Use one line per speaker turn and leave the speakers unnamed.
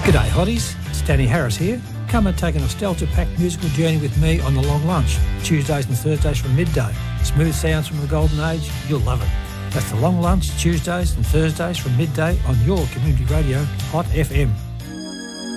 G'day hotties, it's Danny Harris here. Come and take a nostalgia-packed musical journey with me on The Long Lunch, Tuesdays and Thursdays from midday. Smooth sounds from the golden age, you'll love it. That's The Long Lunch, Tuesdays and Thursdays from midday on your community radio, Hot FM.